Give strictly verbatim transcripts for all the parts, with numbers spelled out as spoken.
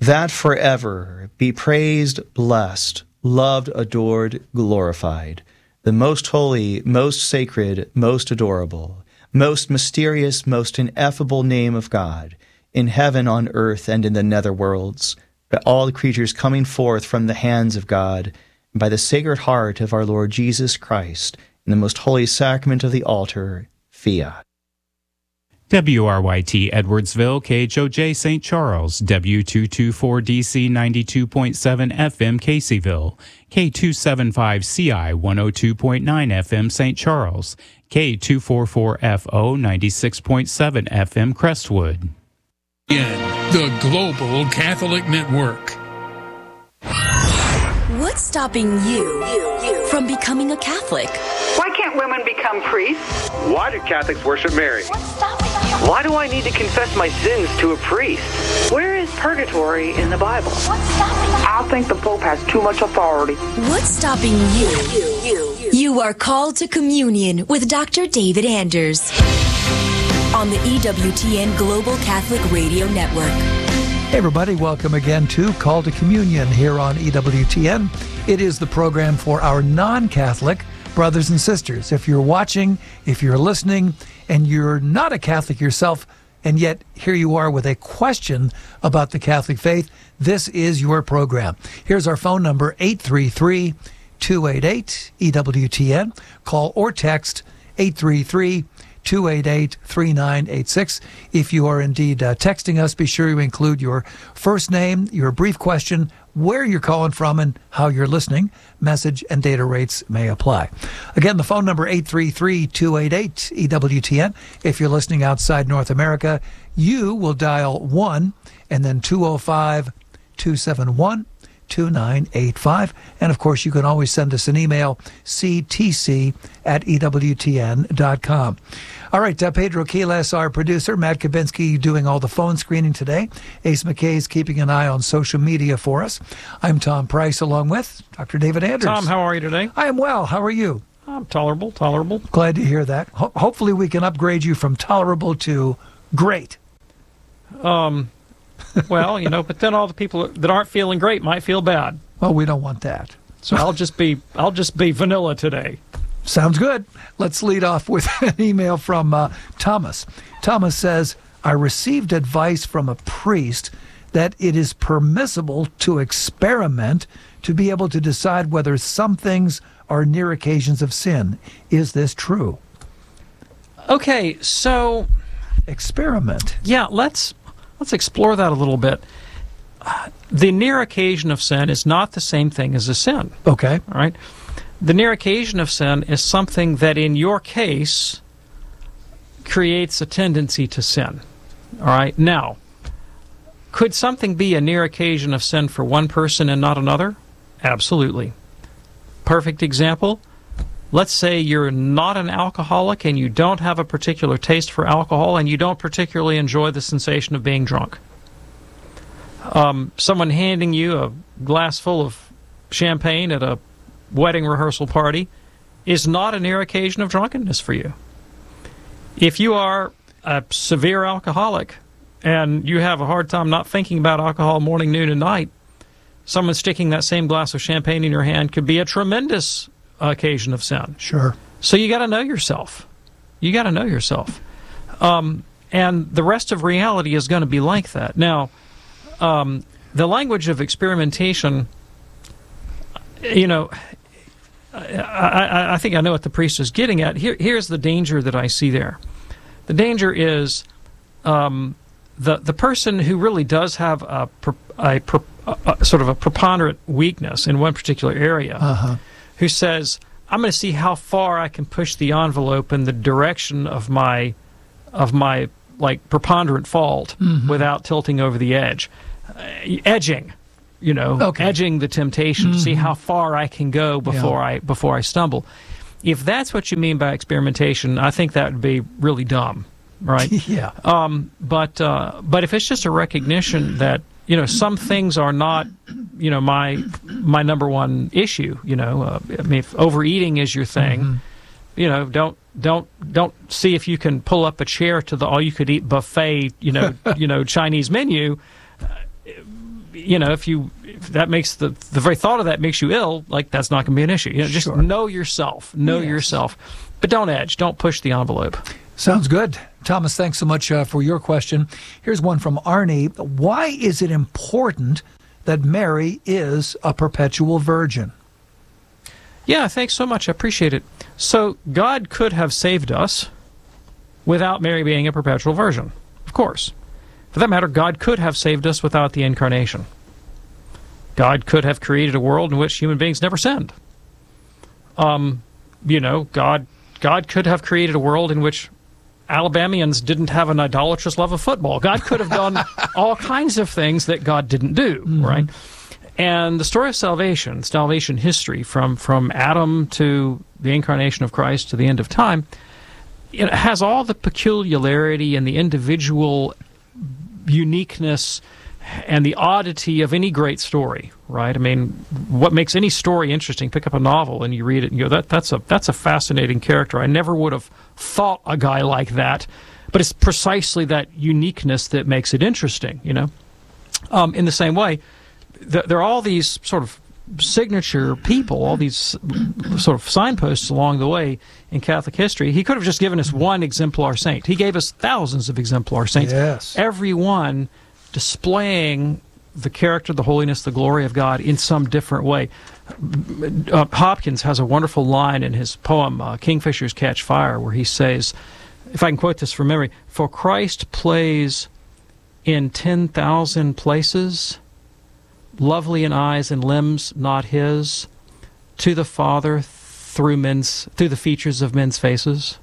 that forever be praised, blessed, loved, adored, glorified, the most holy, most sacred, most adorable, most mysterious, most ineffable name of God, in heaven, on earth, and in the netherworlds, by all the creatures coming forth from the hands of God, and by the Sacred Heart of our Lord Jesus Christ, in the most holy sacrament of the altar, fiat. W R Y T Edwardsville, K H O J Saint Charles, W two twenty-four D C ninety-two point seven F M Caseyville, K two seventy-five C I one oh two point nine F M Saint Charles, K two forty-four F O ninety-six point seven F M Crestwood. The Global Catholic Network. What's stopping you from becoming a Catholic? Why can't women become priests? Why do Catholics worship Mary? What's stopping you? Why do I need to confess my sins to a priest? Where is purgatory in the Bible? What's stopping you? I think the Pope has too much authority. What's stopping you? You, you, you. You are called to communion with Doctor David Anders on the E W T N Global Catholic Radio Network. Hey everybody, welcome again to Call to Communion here on E W T N. It is the program for our non-Catholic brothers and sisters. If you're watching, if you're listening, and you're not a Catholic yourself, and yet here you are with a question about the Catholic faith, this is your program. Here's our phone number, eight three three, two eight eight, E W T N. Call or text eight three three, two eight eight, three nine eight six. If you are indeed uh, texting us, be sure you include your first name, your brief question, where you're calling from, and how you're listening. Message and data rates may apply. Again, the phone number eight three three, two eight eight, E W T N. If you're listening outside North America, you will dial one and then two oh five, two seven one, two nine eight five. And of course, you can always send us an email, c t c at e w t n dot com. All right, uh, Pedro Quiles, our producer, Matt Kabinski doing all the phone screening today. Ace McKay is keeping an eye on social media for us. I'm Tom Price, along with Doctor David Anders. Tom, how are you today? I am well. How are you? I'm tolerable, tolerable. Glad to hear that. Ho- hopefully we can upgrade you from tolerable to great. Um, well, you know, but then all the people that aren't feeling great might feel bad. Well, we don't want that. So I'll just be, I'll just be vanilla today. Sounds good. Let's lead off with an email from uh, Thomas. Thomas says, I received advice from a priest that it is permissible to experiment to be able to decide whether some things are near occasions of sin. Is this true? Okay, so experiment. Yeah, let's let's explore that a little bit. Uh, the near occasion of sin is not the same thing as a sin. Okay. All right. The near occasion of sin is something that, in your case, creates a tendency to sin. All right. Now, could something be a near occasion of sin for one person and not another? Absolutely. Perfect example. Let's say you're not an alcoholic and you don't have a particular taste for alcohol and you don't particularly enjoy the sensation of being drunk. Um, someone handing you a glass full of champagne at a wedding rehearsal party is not a near occasion of drunkenness for you. If you are a severe alcoholic and you have a hard time not thinking about alcohol morning, noon, and night, someone sticking that same glass of champagne in your hand could be a tremendous occasion of sin. Sure. So you got to know yourself. You got to know yourself. Um, and the rest of reality is going to be like that. Now, um, the language of experimentation, you know, I, I, I think I know what the priest is getting at. Here, here's the danger that I see there. The danger is um, the the person who really does have a, a, a, a sort of a preponderant weakness in one particular area, uh-huh. who says, "I'm going to see how far I can push the envelope in the direction of my of my like preponderant fault mm-hmm. without tilting over the edge, uh, edging." You know, okay. edging the temptation mm-hmm. to see how far I can go before yeah. I before I stumble. If that's what you mean by experimentation, I think that would be really dumb, right? yeah. Um, but uh, but if it's just a recognition that, you know, some things are not, you know, my my number one issue. You know, uh, I mean, if overeating is your thing, mm-hmm. you know, don't don't don't see if you can pull up a chair to the all you could eat buffet, you know, you know, Chinese menu. you know, if you if that makes the the very thought of that makes you ill, like that's not going to be an issue. You know, just Sure. know yourself, know Yes. yourself, but don't edge, don't push the envelope. Sounds good. Thomas, thanks so much uh, for your question. Here's one from Arnie. Why is it important that Mary is a perpetual virgin? Yeah, thanks so much. I appreciate it. So God could have saved us without Mary being a perpetual virgin, of course. For that matter, God could have saved us without the incarnation. God could have created a world in which human beings never sinned. Um, you know, God, God could have created a world in which Alabamians didn't have an idolatrous love of football. God could have done all kinds of things that God didn't do, mm-hmm. right? And the story of salvation, salvation history, from, from Adam to the incarnation of Christ to the end of time, it has all the peculiarity and the individual uniqueness and the oddity of any great story, right? I mean, what makes any story interesting? Pick up a novel and you read it and you go, that, that's a that's a fascinating character. I never would have thought a guy like that, but it's precisely that uniqueness that makes it interesting, you know? Um, in the same way, th- there are all these sort of signature people, all these sort of signposts along the way in Catholic history. He could have just given us one exemplar saint. He gave us thousands of exemplar saints. Yes. Every one displaying the character, the holiness, the glory of God in some different way. Uh, Hopkins has a wonderful line in his poem, uh, Kingfishers Catch Fire, where he says, if I can quote this from memory, "For Christ plays in ten thousand places, lovely in eyes and limbs not his, to the Father through men's through the features of men's faces."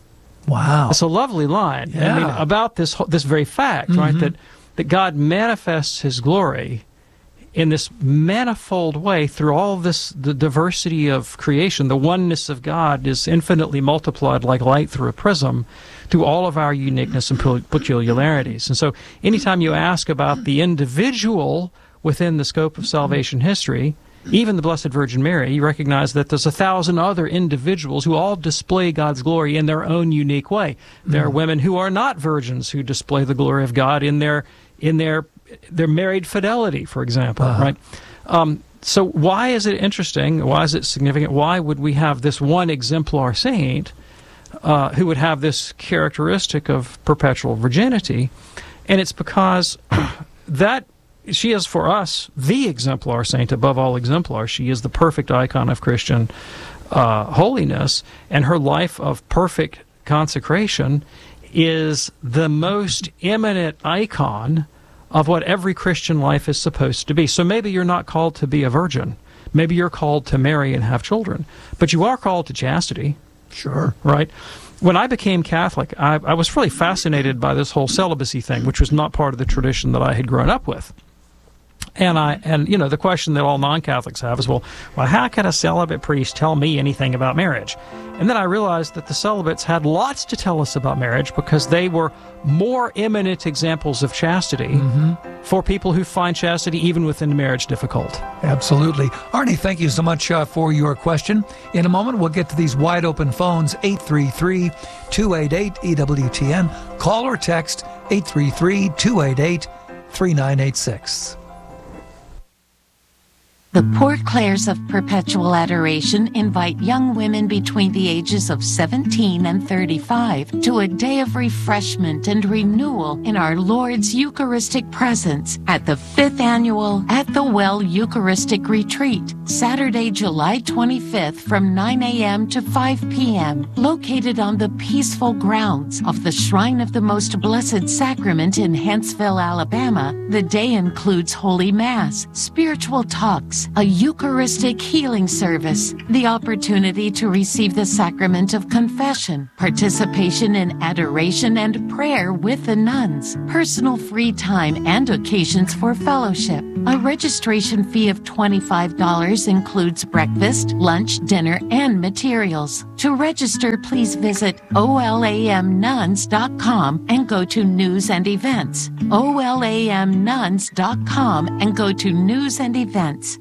Wow. It's a lovely line. Yeah. I mean, about this this very fact, mm-hmm. right, that that God manifests his glory in this manifold way through all this, the diversity of creation. The oneness of God is infinitely multiplied like light through a prism through all of our uniqueness and peculiarities. And so anytime you ask about the individual within the scope of salvation history, even the Blessed Virgin Mary, you recognize that there's a thousand other individuals who all display God's glory in their own unique way. There are women who are not virgins who display the glory of God in their in their their married fidelity, for example, uh-huh. right? Um, so why is it interesting? Why is it significant? Why would we have this one exemplar saint uh, who would have this characteristic of perpetual virginity? And it's because that she is, for us, the exemplar saint above all exemplars. She is the perfect icon of Christian uh, holiness, and her life of perfect consecration is the most eminent icon of what every Christian life is supposed to be. So maybe you're not called to be a virgin. Maybe you're called to marry and have children. But you are called to chastity. Sure. Right? When I became Catholic, I, I was really fascinated by this whole celibacy thing, which was not part of the tradition that I had grown up with. And I, and you know, the question that all non-Catholics have is, well, well, how can a celibate priest tell me anything about marriage? And then I realized that the celibates had lots to tell us about marriage because they were more eminent examples of chastity mm-hmm. for people who find chastity even within marriage difficult. Absolutely. Arnie, thank you so much uh, for your question. In a moment, we'll get to these wide open phones, eight three three, two eight eight, E W T N. Call or text eight three three, two eight eight, three nine eight six. The Port Clares of Perpetual Adoration invite young women between the ages of seventeen and thirty-five to a day of refreshment and renewal in our Lord's Eucharistic presence at the fifth annual At the Well Eucharistic Retreat, Saturday, July twenty-fifth from nine a.m. to five p.m., located on the peaceful grounds of the Shrine of the Most Blessed Sacrament in Huntsville, Alabama. The day includes Holy Mass, spiritual talks, a Eucharistic healing service, the opportunity to receive the sacrament of confession, participation in adoration and prayer with the nuns, personal free time and occasions for fellowship. A registration fee of twenty-five dollars includes breakfast, lunch, dinner, and materials. To register, please visit O L A M nuns dot com and go to News and Events. O L A M nuns dot com and go to News and Events.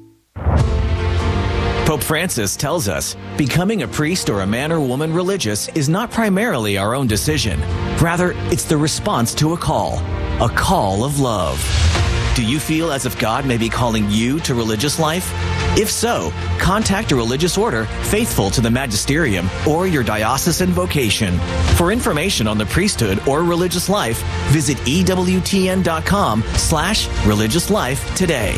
Pope Francis tells us, becoming a priest or a man or woman religious is not primarily our own decision. Rather, it's the response to a call, a call of love. Do you feel as if God may be calling you to religious life? If so, contact a religious order faithful to the magisterium or your diocesan vocation. For information on the priesthood or religious life, visit E W T N dot com slash religious life today.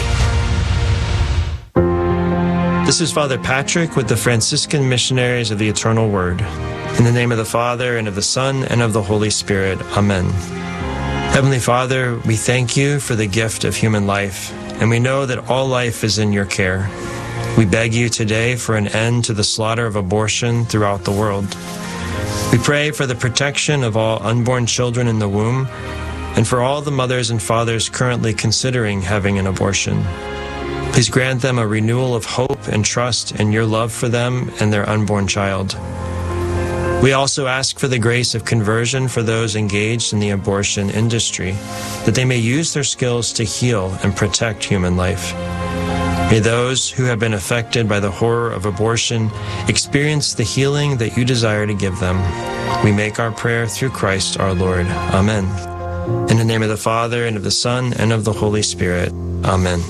This is Father Patrick with the Franciscan Missionaries of the Eternal Word. In the name of the Father, and of the Son, and of the Holy Spirit. Amen. Heavenly Father, we thank you for the gift of human life, and we know that all life is in your care. We beg you today for an end to the slaughter of abortion throughout the world. We pray for the protection of all unborn children in the womb, and for all the mothers and fathers currently considering having an abortion. Please grant them a renewal of hope and trust in your love for them and their unborn child. We also ask for the grace of conversion for those engaged in the abortion industry, that they may use their skills to heal and protect human life. May those who have been affected by the horror of abortion experience the healing that you desire to give them. We make our prayer through Christ our Lord. Amen. In the name of the Father, and of the Son, and of the Holy Spirit. Amen.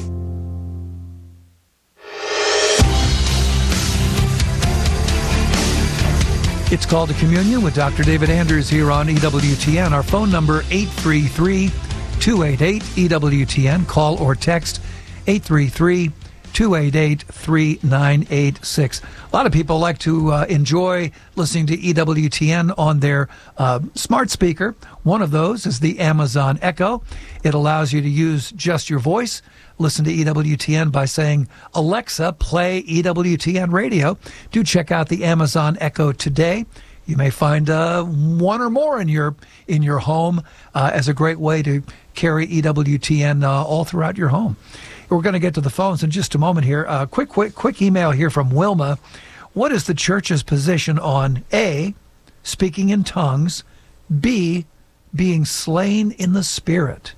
It's Called to Communion with Doctor David Anders here on E W T N. Our phone number, eight three three, two eight eight, E W T N. Call or text eight three three, two eight eight, three nine eight six. A lot of people like to uh, enjoy listening to E W T N on their uh, smart speaker. One of those is the Amazon Echo. It allows you to use just your voice. Listen to E W T N by saying, Alexa, play E W T N radio. Do check out the Amazon Echo today. You may find uh, one or more in your in your home uh, as a great way to carry E W T N uh, all throughout your home. We're going to get to the phones in just a moment here. Uh, quick, quick, quick email here from Wilma. What is the church's position on A, speaking in tongues, B, being slain in the Spirit?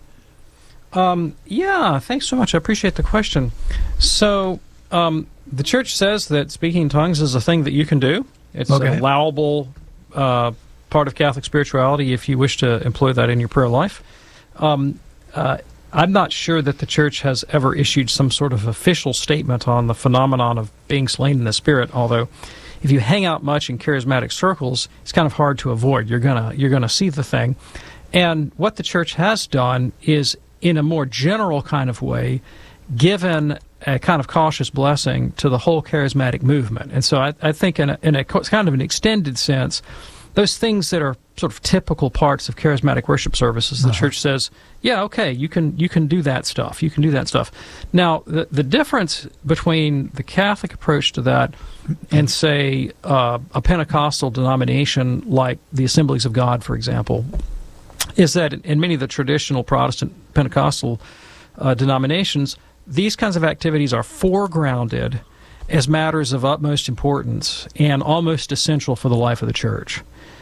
Um, yeah, thanks so much. I appreciate the question. So, um, the church says that speaking in tongues is a thing that you can do. It's okay. An allowable uh, part of Catholic spirituality if you wish to employ that in your prayer life. Um, uh, I'm not sure that the church has ever issued some sort of official statement on the phenomenon of being slain in the Spirit, although if you hang out much in charismatic circles, it's kind of hard to avoid. You're gonna you're gonna see the thing. And what the church has done is, in a more general kind of way, given a kind of cautious blessing to the whole charismatic movement. And so I, I think in a, in a kind of an extended sense, those things that are sort of typical parts of charismatic worship services, the uh-huh. church says, yeah, okay, you can you can do that stuff. You can do that stuff. Now, the, the difference between the Catholic approach to that and, say, uh, a Pentecostal denomination like the Assemblies of God, for example, is that in many of the traditional Protestant Pentecostal uh, denominations, these kinds of activities are foregrounded as matters of utmost importance and almost essential for the life of the church.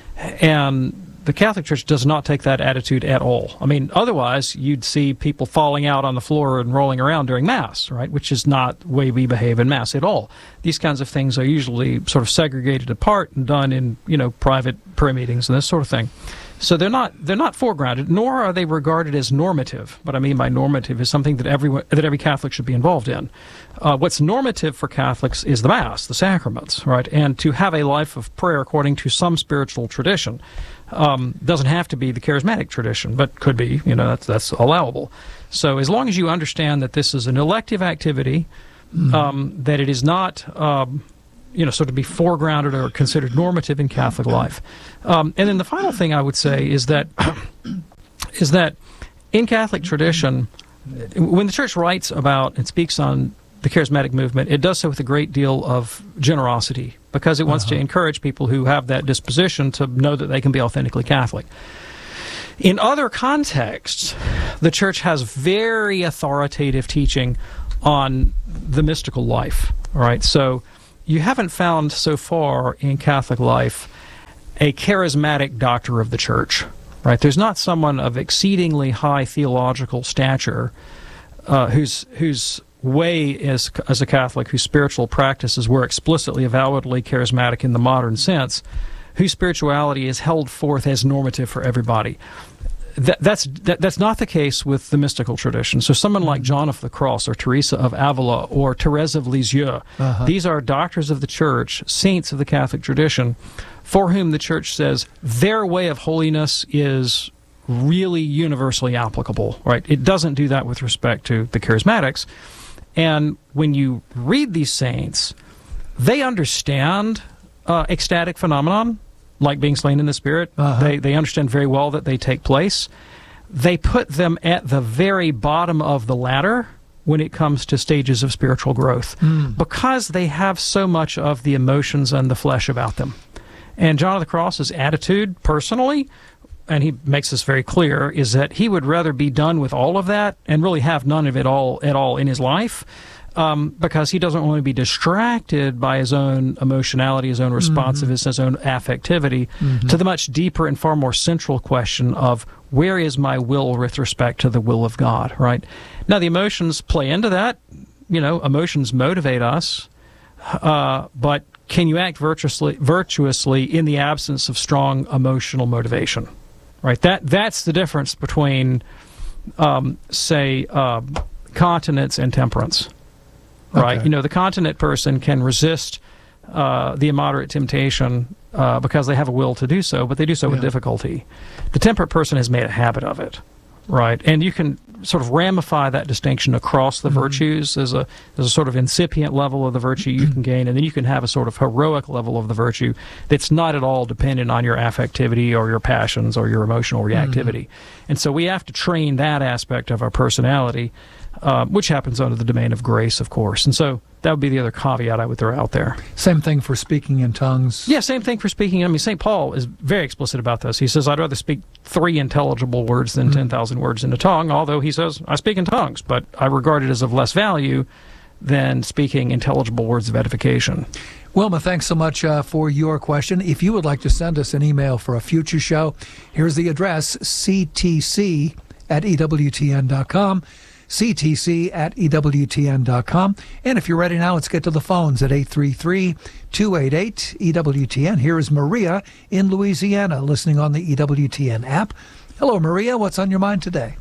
And the Catholic Church does not take that attitude at all. I mean, otherwise, you'd see people falling out on the floor and rolling around during Mass, right, which is not the way we behave in Mass at all. These kinds of things are usually sort of segregated apart and done in, you know, private prayer meetings and this sort of thing. So they're not they're not foregrounded, nor are they regarded as normative. What I mean by normative is something that everyone that every Catholic should be involved in. Uh, what's normative for Catholics is the Mass, the sacraments, right? And to have a life of prayer according to some spiritual tradition. Um, doesn't have to be the charismatic tradition, but could be. You know, that's that's allowable. So as long as you understand that this is an elective activity, mm-hmm. um, that it is not. Um, you know, sort of be foregrounded or considered normative in Catholic life. Um, and then the final thing I would say is that is that in Catholic tradition, when the Church writes about and speaks on the charismatic movement, it does so with a great deal of generosity because it wants uh-huh. to encourage people who have that disposition to know that they can be authentically Catholic. In other contexts, the Church has very authoritative teaching on the mystical life, all right? So you haven't found so far in Catholic life a charismatic doctor of the Church, right? There's not someone of exceedingly high theological stature uh, whose whose way as as a Catholic, whose spiritual practices were explicitly, avowedly charismatic in the modern sense, whose spirituality is held forth as normative for everybody. that, that's that, that's not the case with the mystical tradition. So someone like John of the Cross or Teresa of Avila or Therese of Lisieux, uh-huh. these are doctors of the Church, saints of the Catholic tradition, for whom the Church says their way of holiness is really universally applicable. Right? It doesn't do that with respect to the charismatics. And when you read these saints, they understand uh, ecstatic phenomenon, like being slain in the Spirit. Uh-huh. They they understand very well that they take place. They put them at the very bottom of the ladder when it comes to stages of spiritual growth, mm. because they have so much of the emotions and the flesh about them. And John of the Cross's attitude, personally, and he makes this very clear, is that he would rather be done with all of that and really have none of it all at all in his life, um, because he doesn't want to be distracted by his own emotionality, his own responsiveness, mm-hmm. his own affectivity, mm-hmm. to the much deeper and far more central question of where is my will with respect to the will of God, right? Now, the emotions play into that. You know, emotions motivate us, uh, but can you act virtuously, virtuously in the absence of strong emotional motivation? Right, that that's the difference between, um, say, uh, continence and temperance. Right, okay. You know, the continent person can resist uh, the immoderate temptation uh, because they have a will to do so, but they do so yeah. with difficulty. The temperate person has made a habit of it. Right, and you can sort of ramify that distinction across the mm-hmm. virtues. There's a there's a sort of incipient level of the virtue you can gain, and then you can have a sort of heroic level of the virtue that's not at all dependent on your affectivity or your passions or your emotional reactivity. Mm-hmm. And so we have to train that aspect of our personality, uh, which happens under the domain of grace, of course. And so that would be the other caveat I would throw out there. Same thing for speaking in tongues. Yeah, same thing for speaking. I mean, Saint Paul is very explicit about this. He says, I'd rather speak three intelligible words than mm-hmm. ten thousand words in a tongue, although he says, I speak in tongues, but I regard it as of less value than speaking intelligible words of edification. Wilma, thanks so much uh, for your question. If you would like to send us an email for a future show, here's the address, c t c at e w t n dot com. c t c at e w t n dot com. And if you're ready now, let's get to the phones at eight three three, two eight eight, E W T N. Here is Maria in Louisiana, listening on the E W T N app. Hello, Maria. What's on your mind today?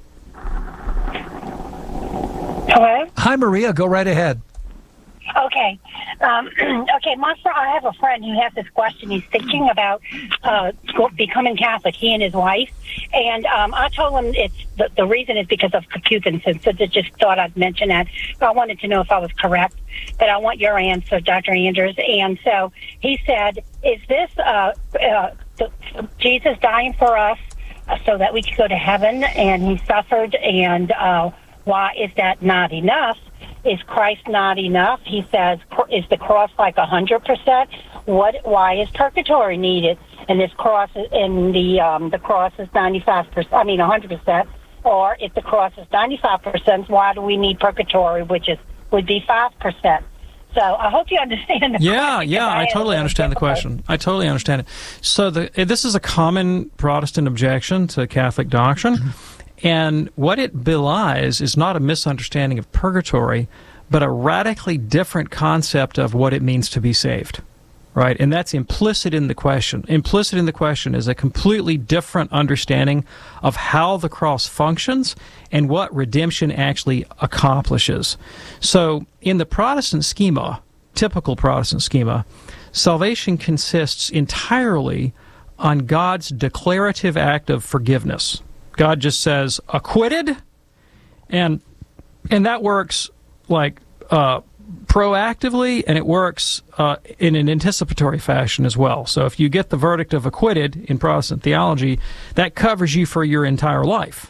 Hello? Hi, Maria. Go right ahead. Okay. Um, okay, my fr- I have a friend who has this question. He's thinking about uh, becoming Catholic, he and his wife. And um, I told him it's the, the reason is because of concupiscence. So I just thought I'd mention that. I wanted to know if I was correct. But I want your answer, Doctor Anders. And so he said, is this uh, uh, the, Jesus dying for us uh, so that we could go to heaven? And he suffered. And uh, why is that not enough? Is Christ not enough? He says, is the cross like one hundred percent? What? Why is purgatory needed? And this cross, and the um, the cross is ninety-five percent, I mean one hundred percent. Or if the cross is ninety-five percent, why do we need purgatory, which is would be five percent? So I hope you understand the yeah, question. Yeah, yeah, I totally understand the question. I totally understand it. So the, this is a common Protestant objection to Catholic doctrine. Mm-hmm. And what it belies is not a misunderstanding of purgatory, but a radically different concept of what it means to be saved, right? And that's implicit in the question. Implicit in the question is a completely different understanding of how the cross functions and what redemption actually accomplishes. So in the Protestant schema, typical Protestant schema, salvation consists entirely on God's declarative act of forgiveness. God just says, acquitted, and and that works like uh, proactively, and it works uh, in an anticipatory fashion as well. So if you get the verdict of acquitted in Protestant theology, that covers you for your entire life.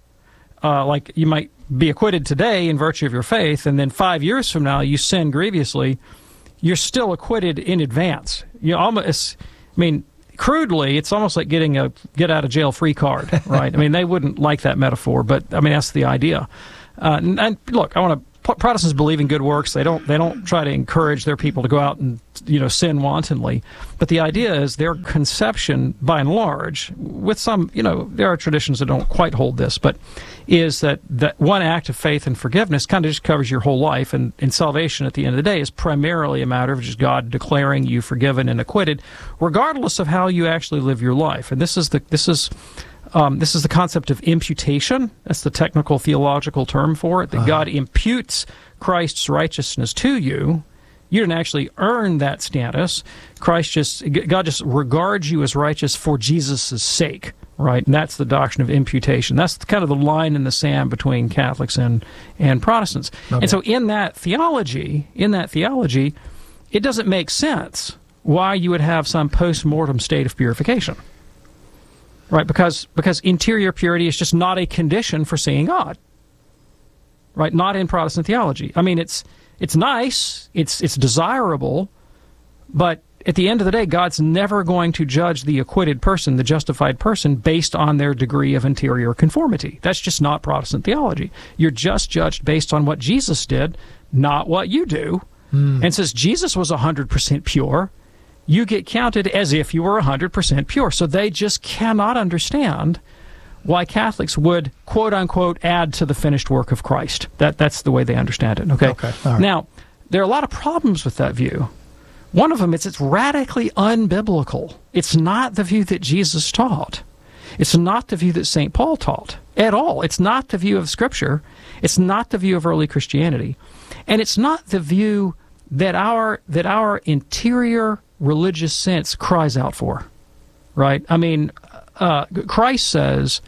Uh, like you might be acquitted today in virtue of your faith, and then five years from now you sin grievously, you're still acquitted in advance. You almost, I mean, crudely, it's almost like getting a get-out-of-jail-free card, right? I mean, they wouldn't like that metaphor, but, I mean, that's the idea. Uh, and, and, look, I want to... Protestants believe in good works. They don't. They don't try to encourage their people to go out and, you know, sin wantonly. But the idea is their conception, by and large, with some, you know, there are traditions that don't quite hold this, but is that that one act of faith and forgiveness kind of just covers your whole life, and, and salvation at the end of the day is primarily a matter of just God declaring you forgiven and acquitted, regardless of how you actually live your life. And this is the this is. Um, this is the concept of imputation. That's the technical theological term for it, that uh-huh. God imputes Christ's righteousness to you. You didn't actually earn that status. Christ just, God just regards you as righteous for Jesus' sake, right? And that's the doctrine of imputation. That's kind of the line in the sand between Catholics and, and Protestants. Okay. And so in that theology, in that theology, it doesn't make sense why you would have some post-mortem state of purification. Right, because because interior purity is just not a condition for seeing God. Right, not in Protestant theology. I mean, it's it's nice, it's it's desirable, but at the end of the day, God's never going to judge the acquitted person, the justified person, based on their degree of interior conformity. That's just not Protestant theology. You're just judged based on what Jesus did, not what you do. Mm. And since Jesus was one hundred percent pure, you get counted as if you were one hundred percent pure. So they just cannot understand why Catholics would, quote-unquote, add to the finished work of Christ. That That's the way they understand it, okay? Okay. All right. Now, there are a lot of problems with that view. One of them is it's radically unbiblical. It's not the view that Jesus taught. It's not the view that Saint Paul taught at all. It's not the view of Scripture. It's not the view of early Christianity. And it's not the view that our that our interior religious sense cries out for, right? I mean, uh, Christ says,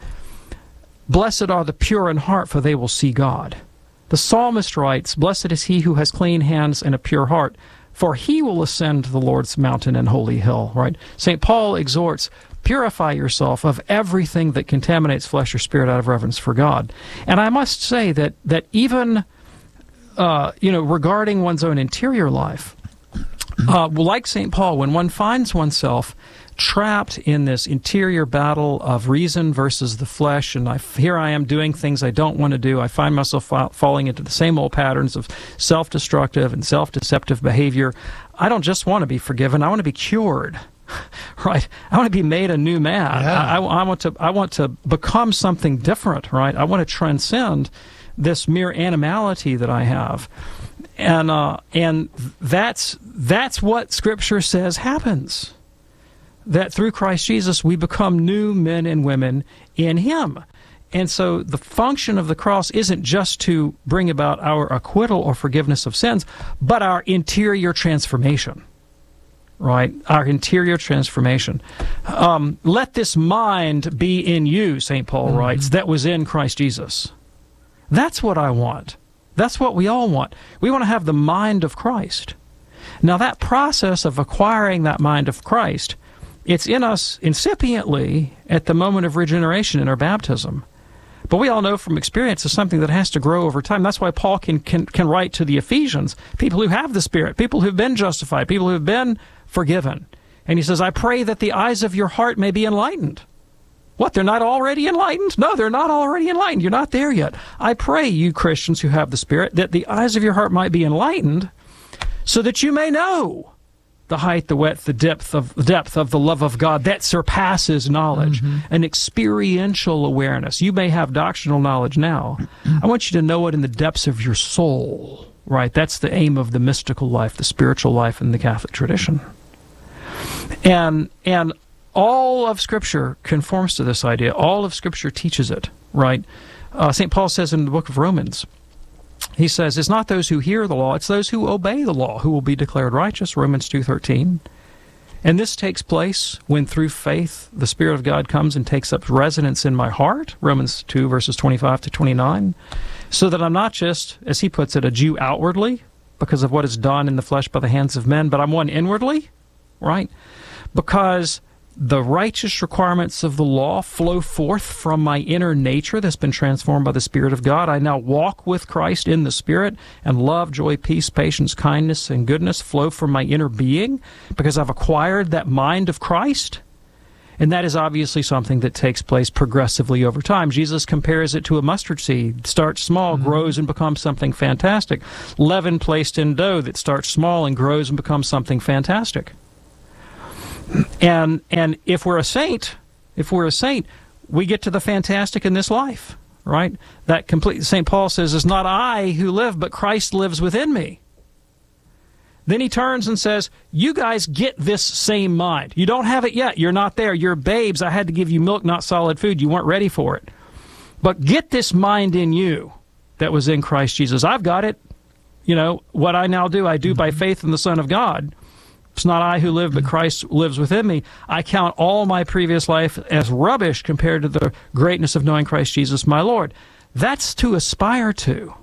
"Blessed are the pure in heart, for they will see God." The psalmist writes, "Blessed is he who has clean hands and a pure heart, for he will ascend to the Lord's mountain and holy hill," right? Saint Paul exhorts, purify yourself of everything that contaminates flesh or spirit out of reverence for God. And I must say that, that even, uh, you know, regarding one's own interior life, Uh, like Saint Paul, when one finds oneself trapped in this interior battle of reason versus the flesh, and I, here I am doing things I don't want to do, I find myself fa- falling into the same old patterns of self-destructive and self-deceptive behavior, I don't just want to be forgiven, I want to be cured. Right? I want to be made a new man. Yeah. I, I, I want to I want to become something different, right? I want to transcend this mere animality that I have. And uh, and that's that's what Scripture says happens. That through Christ Jesus we become new men and women in Him. And so the function of the cross isn't just to bring about our acquittal or forgiveness of sins, but our interior transformation. Right? Our interior transformation. Um, Let this mind be in you, Saint Paul mm-hmm. writes, that was in Christ Jesus. That's what I want. That's what we all want. We want to have the mind of Christ. Now, that process of acquiring that mind of Christ, it's in us incipiently at the moment of regeneration in our baptism. But we all know from experience it's something that has to grow over time. That's why Paul can, can, can write to the Ephesians, people who have the Spirit, people who've been justified, people who've been forgiven. And he says, I pray that the eyes of your heart may be enlightened. What, they're not already enlightened? No, they're not already enlightened. You're not there yet. I pray, you Christians who have the Spirit, that the eyes of your heart might be enlightened so that you may know the height, the width, the depth of the depth of the love of God that surpasses knowledge, mm-hmm. an experiential awareness. You may have doctrinal knowledge now. I want you to know it in the depths of your soul, right? That's the aim of the mystical life, the spiritual life in the Catholic tradition. And and all of Scripture conforms to this idea. All of Scripture teaches it, right? Uh, Saint Paul says in the book of Romans, he says, it's not those who hear the law, it's those who obey the law who will be declared righteous, Romans two thirteen. And this takes place when through faith the Spirit of God comes and takes up residence in my heart, Romans two verses twenty-five to twenty-nine, so that I'm not just, as he puts it, a Jew outwardly because of what is done in the flesh by the hands of men, but I'm one inwardly, right? Because the righteous requirements of the law flow forth from my inner nature that's been transformed by the Spirit of God. I now walk with Christ in the Spirit, and love, joy, peace, patience, kindness, and goodness flow from my inner being because I've acquired that mind of Christ. And that is obviously something that takes place progressively over time. Jesus compares it to a mustard seed. Starts small, mm-hmm. grows, and becomes something fantastic. Leaven placed in dough that starts small and grows and becomes something fantastic. And and if we're a saint, if we're a saint, we get to the fantastic in this life, right? That complete. Saint Paul says, "It's not I who live, but Christ lives within me." Then he turns and says, you guys get this same mind. You don't have it yet. You're not there. You're babes. I had to give you milk, not solid food. You weren't ready for it. But get this mind in you that was in Christ Jesus. I've got it. You know, what I now do, I do by faith in the Son of God. It's not I who live, but Christ lives within me. I count all my previous life as rubbish compared to the greatness of knowing Christ Jesus, my Lord. That's to aspire to.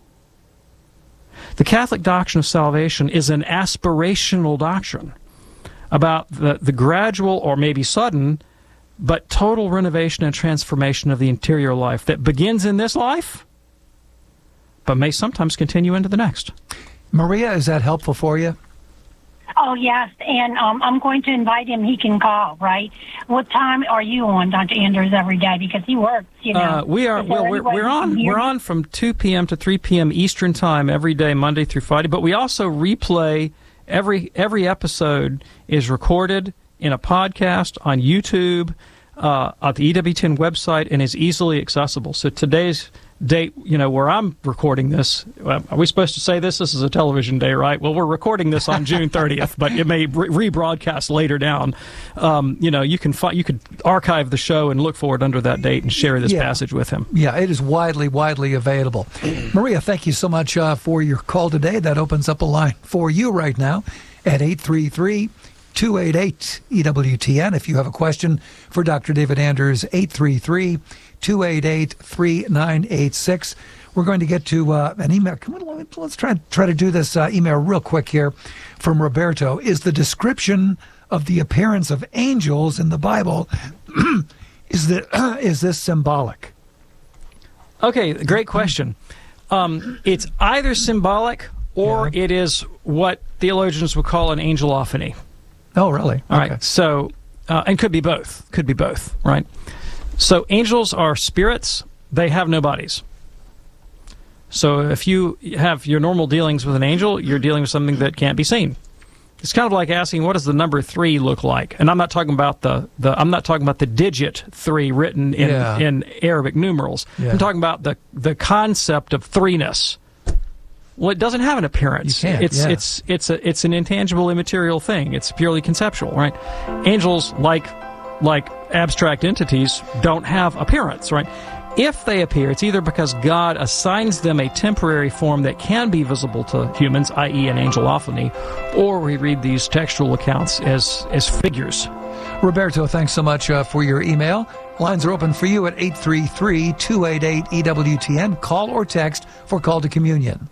The Catholic doctrine of salvation is an aspirational doctrine about the, the gradual or maybe sudden but total renovation and transformation of the interior life that begins in this life but may sometimes continue into the next. Maria, is that helpful for you? Oh, yes, and um, I'm going to invite him. He can call, right? What time are you on, Doctor Anders, every day? Because he works, you know. Uh, we are. Well, we're, we're on. We're on from two p.m. to three p.m. Eastern Time every day, Monday through Friday. But we also replay every every episode is recorded in a podcast on YouTube, uh, at the E W T N website, and is easily accessible. So today's date, you know, where I'm recording this, uh, are we supposed to say this? This is a television day, right? Well, we're recording this on June thirtieth, but it may re- rebroadcast later down. Um, you know, you can fi- you could archive the show and look for it under that date and share this yeah. passage with him. Yeah, it is widely, widely available. Maria, thank you so much uh, for your call today. That opens up a line for you right now at eight three three, two eight eight, E W T N. If you have a question for Doctor David Anders, eight three three, two eight eight, three nine eight six. We're going to get to uh, an email. Come on, let's try, try to do this uh, email real quick here from Roberto. Is the description of the appearance of angels in the Bible, is, the, is this symbolic? Okay, great question. Um, it's either symbolic or yeah. it is what theologians would call an angelophany. Oh, really? All okay. right. So, uh, and could be both. Could be both, right? So angels are spirits. They have no bodies. So if you have your normal dealings with an angel, you're dealing with something that can't be seen. It's kind of like asking, what does the number three look like? And I'm not talking about the, the I'm not talking about the digit three written in, yeah. in Arabic numerals. Yeah. I'm talking about the, the concept of threeness. Well, it doesn't have an appearance. You can't, it's yeah. it's it's a it's an intangible, immaterial thing. It's purely conceptual, right? Angels, like like abstract entities, don't have appearance, right? If they appear, it's either because God assigns them a temporary form that can be visible to humans, that is an angelophany, or we read these textual accounts as as figures. Roberto, thanks so much uh, for your email. Lines are open for you at eight three three, two eight eight, E W T N. Call or text for Call to Communion.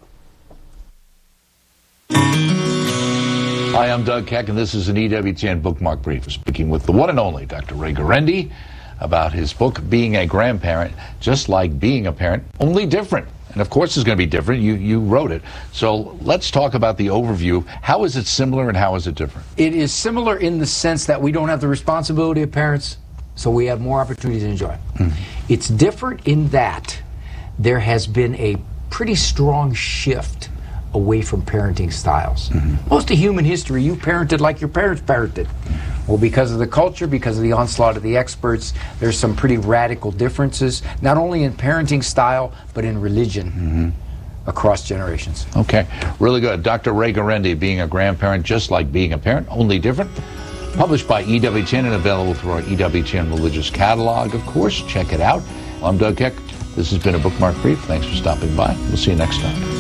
Hi, I'm Doug Keck, and this is an E W T N Bookmark Brief. We're speaking with the one and only Doctor Ray Guarendi about his book, Being a Grandparent, Just Like Being a Parent, Only Different. And of course it's going to be different. You you wrote it. So let's talk about the overview. How is it similar and how is it different? It is similar in the sense that we don't have the responsibility of parents, so we have more opportunities to enjoy. Mm-hmm. It's different in that there has been a pretty strong shift away from parenting styles. Mm-hmm. Most of human history, you parented like your parents parented. Well, because of the culture, because of the onslaught of the experts, there's some pretty radical differences, not only in parenting style, but in religion mm-hmm. across generations. Okay, really good. Doctor Ray Guarendi, Being a Grandparent, Just Like Being a Parent, Only Different. Published by E W T N and available through our E W T N Religious Catalog, of course. Check it out. I'm Doug Keck. This has been a Bookmark Brief. Thanks for stopping by. We'll see you next time.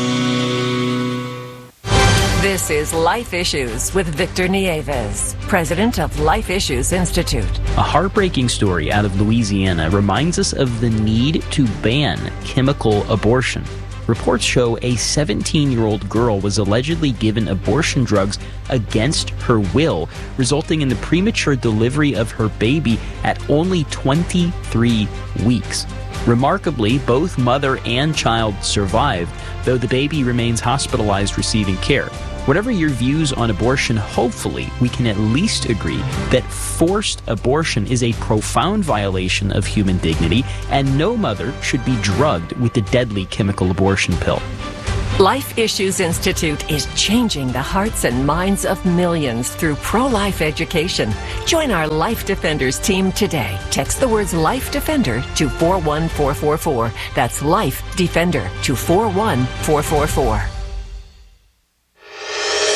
This is Life Issues with Victor Nieves, president of Life Issues Institute. A heartbreaking story out of Louisiana reminds us of the need to ban chemical abortion. Reports show a seventeen-year-old girl was allegedly given abortion drugs against her will, resulting in the premature delivery of her baby at only twenty-three weeks. Remarkably, both mother and child survived, though the baby remains hospitalized receiving care. Whatever your views on abortion, hopefully we can at least agree that forced abortion is a profound violation of human dignity, and no mother should be drugged with the deadly chemical abortion pill. Life Issues Institute is changing the hearts and minds of millions through pro-life education. Join our Life Defenders team today. Text the words Life Defender to four one four four four. That's Life Defender to four one four four four.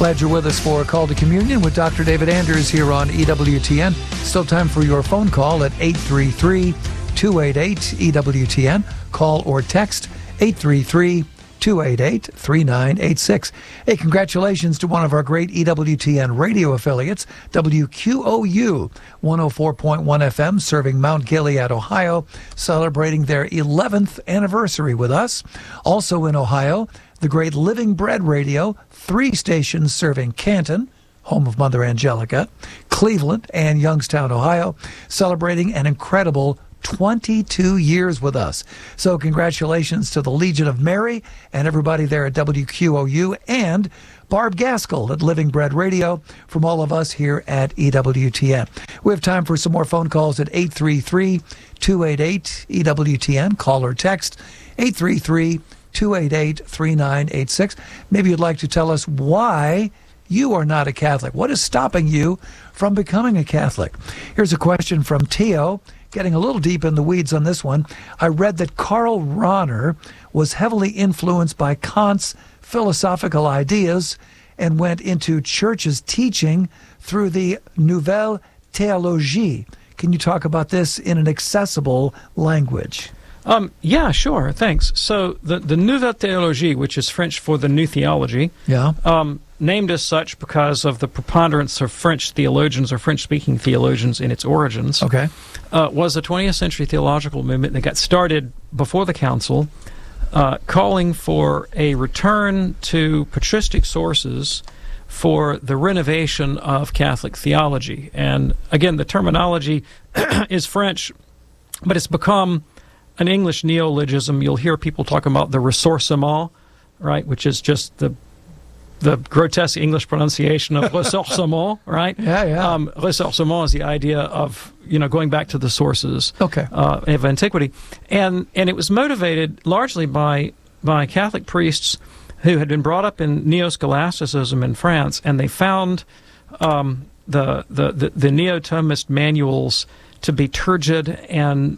Glad you're with us for a Call to Communion with Doctor David Anders here on E W T N. Still time for your phone call at eight three three, two eight eight, E W T N. Call or text eight three three, two eight eight, three nine eight six. Hey, congratulations to one of our great E W T N radio affiliates, W Q O U one oh four point one F M, serving Mount Gilead, Ohio, celebrating their eleventh anniversary with us. Also in Ohio, the great Living Bread Radio, three stations serving Canton, home of Mother Angelica, Cleveland, and Youngstown, Ohio, celebrating an incredible twenty-two years with us. So congratulations to the Legion of Mary and everybody there at W Q O U, and Barb Gaskell at Living Bread Radio, from all of us here at E W T N. We have time for some more phone calls at eight three three, two eight eight, E W T N. Call or text eight three three, two eight eight, three nine eight six. Maybe you'd like to tell us why you are not a Catholic. What is stopping you from becoming a Catholic? Here's a question from Teo. Getting a little deep in the weeds on this one. I read that Karl Rahner was heavily influenced by Kant's philosophical ideas and went into church's teaching through the Nouvelle Théologie. Can you talk about this in an accessible language? Um, yeah, sure. Thanks. So the, the Nouvelle Théologie, which is French for the New Theology, yeah, um, named as such because of the preponderance of French theologians or French-speaking theologians in its origins, okay, uh, was a twentieth century theological movement that got started before the Council, uh, calling for a return to patristic sources for the renovation of Catholic theology. And again, the terminology is French, but it's become an English neologism. You'll hear people talking about the ressourcement, right, which is just the the grotesque English pronunciation of ressourcement, right? Yeah, yeah. Um, ressourcement is the idea of, you know, going back to the sources okay. uh, of antiquity. And and it was motivated largely by by Catholic priests who had been brought up in neo-scholasticism in France, and they found um, the, the, the, the neo-Thomist manuals to be turgid and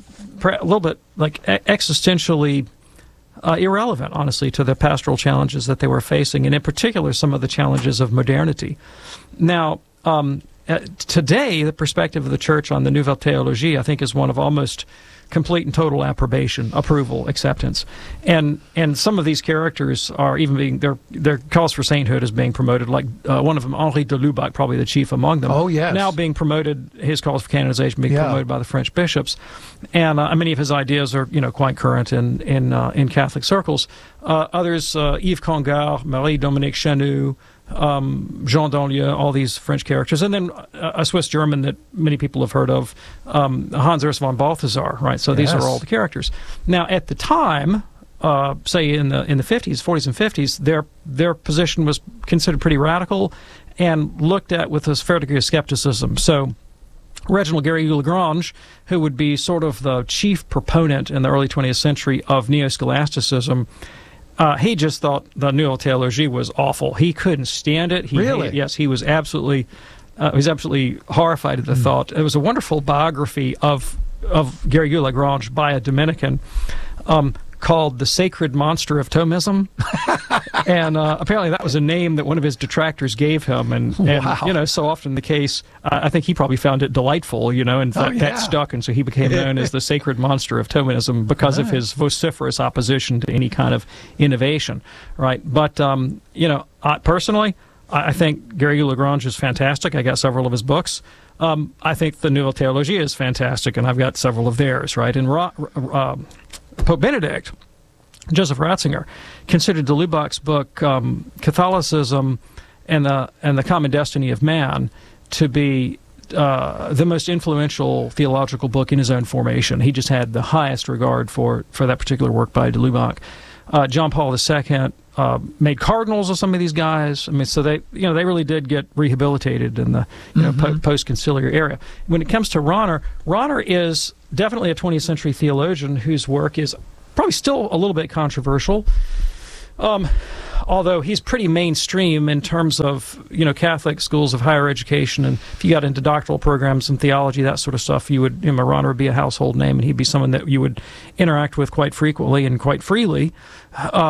a little bit like existentially uh, irrelevant, honestly, to the pastoral challenges that they were facing, and in particular some of the challenges of modernity. Now, um, uh, today, the perspective of the Church on the Nouvelle Théologie, I think, is one of almost complete and total approbation, approval, acceptance. And and some of these characters are even being, their their cause for sainthood is being promoted, like uh, one of them, Henri de Lubac, probably the chief among them. Oh, yes. Now being promoted, his cause for canonization being yeah. promoted by the French bishops. And uh, many of his ideas are, you know, quite current in, in, uh, in Catholic circles. Uh, others, uh, Yves Congar, Marie-Dominique Chanoux, Um, Jean Danlieu, all these French characters, and then a, a Swiss-German that many people have heard of, um, Hans Urs von Balthasar, right? So these yes. are all the characters. Now, at the time, uh, say in the in the fifties, forties and fifties, their their position was considered pretty radical and looked at with a fair degree of skepticism. So Reginald Garrigou-Lagrange, who would be sort of the chief proponent in the early twentieth century of neo-scholasticism, Uh, he just thought the Nouvelle Théologie was awful. He couldn't stand it. He really? Hated, yes, he was absolutely, uh, he was absolutely horrified at the mm. thought. It was a wonderful biography of of Garrigou-Lagrange by a Dominican um, called "The Sacred Monster of Thomism," and uh, apparently that was a name that one of his detractors gave him. And, and wow. you know, so often the case, uh, I think he probably found it delightful, you know, and oh, that, yeah. that stuck, and so he became known as the Sacred Monster of Thomism because right. of his vociferous opposition to any kind of innovation, right? But, um, you know, I, personally, I, I think Garrigou-Lagrange is fantastic. I got several of his books. Um, I think the Nouvelle Théologie is fantastic, and I've got several of theirs, right? And Ra- uh, Pope Benedict, Joseph Ratzinger, considered de Lubac's book um, Catholicism and the and the Common Destiny of Man to be uh, the most influential theological book in his own formation. He just had the highest regard for, for that particular work by de Lubac. Uh, John Paul the Second uh, made cardinals of some of these guys. I mean, so they you know they really did get rehabilitated in the you know mm-hmm. po- post-conciliar era. When it comes to Rahner, Rahner is definitely a twentieth century theologian whose work is probably still a little bit controversial, um, although he's pretty mainstream in terms of, you know, Catholic schools of higher education. And if you got into doctoral programs and theology, that sort of stuff, you would, you know, Rahner would be a household name, and he'd be someone that you would interact with quite frequently and quite freely. Um,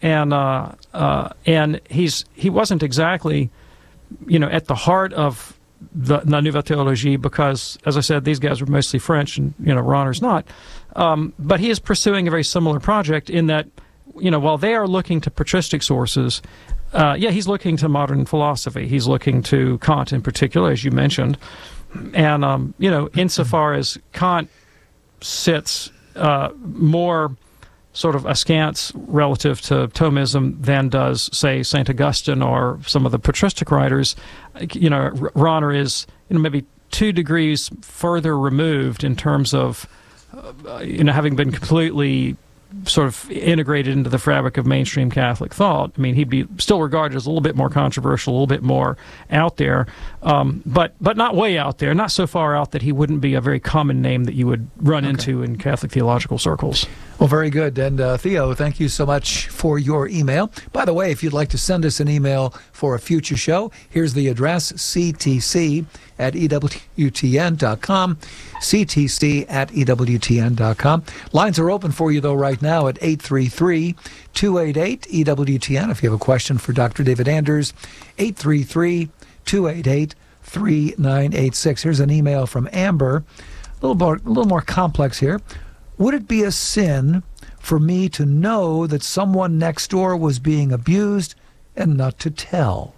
and uh, uh, and he's he wasn't exactly, you know, at the heart of the La Nouvelle Théologie, because, as I said, these guys were mostly French, and you know, Rahner's not. Um, but he is pursuing a very similar project in that, you know, while they are looking to patristic sources, uh, yeah, he's looking to modern philosophy. He's looking to Kant in particular, as you mentioned, and um, you know, insofar as Kant sits uh, more sort of askance relative to Thomism than does, say, Saint Augustine or some of the patristic writers. You know, Rahner is, you know, maybe two degrees further removed in terms of, uh, you know, having been completely sort of integrated into the fabric of mainstream Catholic thought. I mean, he'd be still regarded as a little bit more controversial, a little bit more out there, um, but but not way out there, not so far out that he wouldn't be a very common name that you would run okay. into in Catholic theological circles. Well, very good. And uh, Theo, thank you so much for your email. By the way, if you'd like to send us an email for a future show, here's the address, c t c at e w t n dot com, c t c at e w t n dot com. Lines are open for you, though, right now at eight three three, two eight eight, E W T N. If you have a question for Doctor David Anders, eight three three, two eight eight, three nine eight six. Here's an email from Amber, a little more, a little more complex here. Would it be a sin for me to know that someone next door was being abused and not to tell?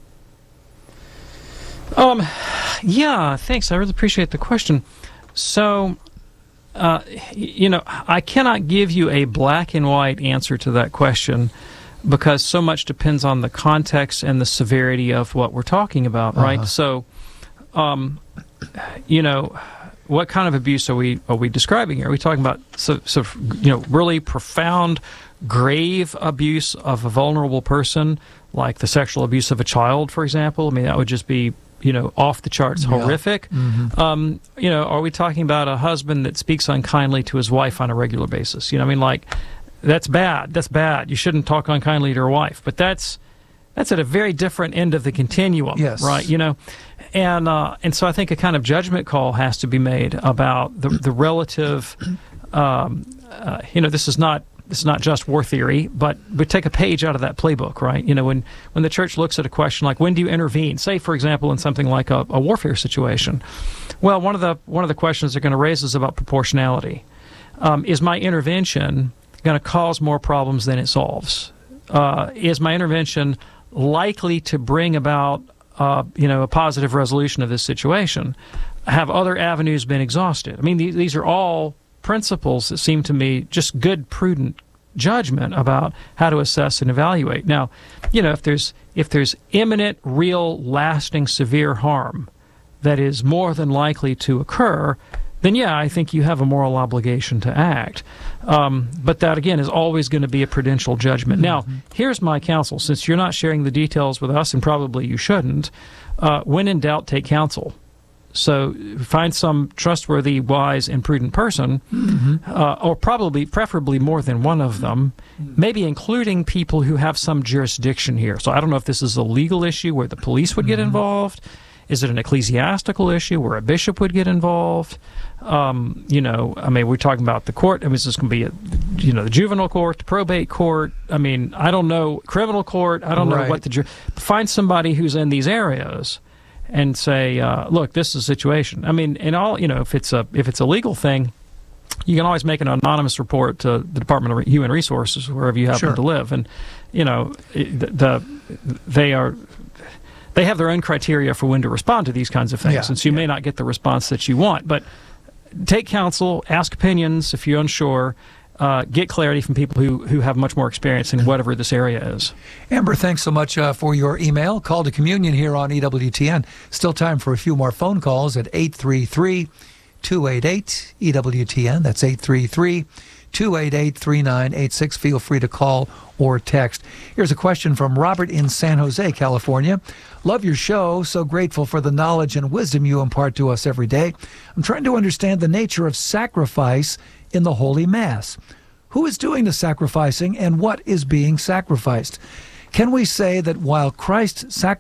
Um, yeah, thanks. I really appreciate the question. So, uh, you know, I cannot give you a black and white answer to that question because so much depends on the context and the severity of what we're talking about, right? Uh-huh. So, um, you know, what kind of abuse are we are we describing here? Are we talking about so, so you know, really profound, grave abuse of a vulnerable person, like the sexual abuse of a child, for example? I mean, that would just be, you know, off the charts, yeah. horrific. Mm-hmm. Um, you know, are we talking about a husband that speaks unkindly to his wife on a regular basis? You know, I mean, like, that's bad. That's bad. You shouldn't talk unkindly to your wife. But that's that's at a very different end of the continuum, yes. right? You know, and uh, and so I think a kind of judgment call has to be made about the the relative. Um, uh, you know, this is not. This is not just war theory, but we take a page out of that playbook, right? You know, when, when the church looks at a question like, when do you intervene? Say, for example, in something like a, a warfare situation. Well, one of the one of the questions they're going to raise is about proportionality. Um, is my intervention going to cause more problems than it solves? Uh, is my intervention likely to bring about, uh, you know, a positive resolution of this situation? Have other avenues been exhausted? I mean, these, these are all principles that seem to me just good, prudent judgment about how to assess and evaluate. Now, you know, if there's if there's imminent, real, lasting, severe harm that is more than likely to occur, then yeah, I think you have a moral obligation to act. Um, but that, again, is always going to be a prudential judgment. Now, here's my counsel. Since you're not sharing the details with us, and probably you shouldn't, uh, when in doubt, take counsel. So find some trustworthy, wise, and prudent person, mm-hmm. uh, or probably, preferably more than one of them, maybe including people who have some jurisdiction here. So I don't know if this is a legal issue where the police would mm-hmm. get involved. Is it an ecclesiastical issue where a bishop would get involved? Um, you know, I mean, we're talking about the court. I mean, is this going to be, a, you know, the juvenile court, the probate court? I mean, I don't know, criminal court. I don't right. know what the... Find somebody who's in these areas and say, uh, look, this is a situation. I mean, in all, you know, if it's a if it's a legal thing, you can always make an anonymous report to the Department of Human Resources, wherever you happen sure. to live. And, you know, the, the they are... They have their own criteria for when to respond to these kinds of things, yeah, and so you yeah. may not get the response that you want. But take counsel, ask opinions if you're unsure, uh, get clarity from people who, who have much more experience in whatever this area is. Amber, thanks so much uh, for your email. Call to Communion here on E W T N. Still time for a few more phone calls at eight three three, two eight eight, E W T N. That's eight three three, two eight eight, three nine eight six. Feel free to call or text. Here's a question from Robert in San Jose, California. Love your show. So grateful for the knowledge and wisdom you impart to us every day. I'm trying to understand the nature of sacrifice in the Holy Mass. Who is doing the sacrificing and what is being sacrificed? Can we say that while Christ sacrificed